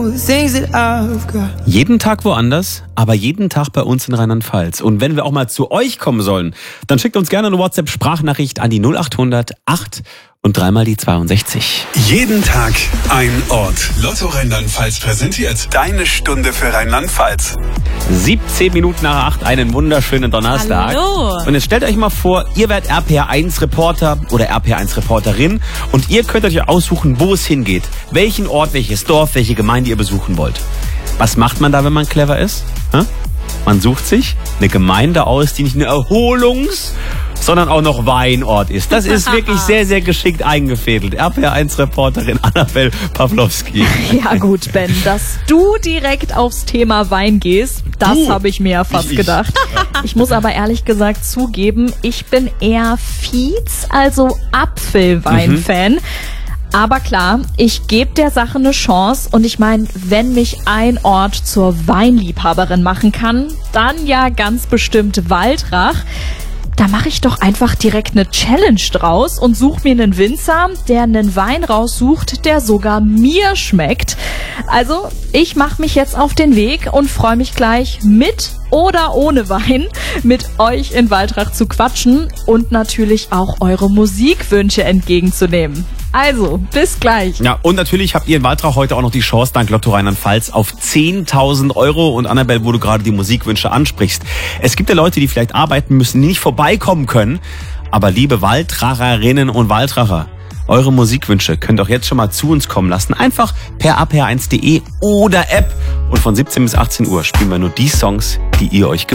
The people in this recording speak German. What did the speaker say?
know the things that I've got. Jeden Tag woanders, aber jeden Tag bei uns in Rheinland-Pfalz. Und wenn wir auch mal zu euch kommen sollen, dann schickt uns gerne eine WhatsApp-Sprachnachricht an die 0800 8 und dreimal die 62. Jeden Tag ein Ort. Lotto Rheinland-Pfalz präsentiert deine Stunde für Rheinland-Pfalz. 17 Minuten nach 8, einen wunderschönen Donnerstag. Hallo. Und jetzt stellt euch mal vor, ihr werdet RPR1-Reporter oder RPR1-Reporterin und ihr könnt euch aussuchen, wo es hingeht. Welchen Ort, welches Dorf, welche Gemeinde ihr besuchen wollt. Was macht man da, wenn man clever ist? Man sucht sich eine Gemeinde aus, die nicht nur sondern auch noch Weinort ist. Das ist wirklich sehr, sehr geschickt eingefädelt. RPR1-Reporterin Annabel Pawlowski. Ja gut, Ben, dass du direkt aufs Thema Wein gehst, das habe ich mir ja fast gedacht. Ich muss aber ehrlich gesagt zugeben, ich bin eher Viez, also Apfelwein-Fan. Aber klar, ich gebe der Sache eine Chance und ich meine, wenn mich ein Ort zur Weinliebhaberin machen kann, dann ja ganz bestimmt Waldrach. Da mache ich doch einfach direkt eine Challenge draus und suche mir einen Winzer, der einen Wein raussucht, der sogar mir schmeckt. Also, ich mache mich jetzt auf den Weg und freue mich gleich mit oder ohne Wein mit euch in Waldrach zu quatschen und natürlich auch eure Musikwünsche entgegenzunehmen. Also, bis gleich. Ja, und natürlich habt ihr in Waldrach heute auch noch die Chance, dank Lotto Rheinland-Pfalz, auf 10.000 €. Und Annabel, wo du gerade die Musikwünsche ansprichst. Es gibt ja Leute, die vielleicht arbeiten müssen, die nicht vorbeikommen können. Aber liebe Waldracherinnen und Waldracher, eure Musikwünsche könnt ihr auch jetzt schon mal zu uns kommen lassen. Einfach per apr1.de oder App. Und von 17 bis 18 Uhr spielen wir nur die Songs, die ihr euch gewünscht habt.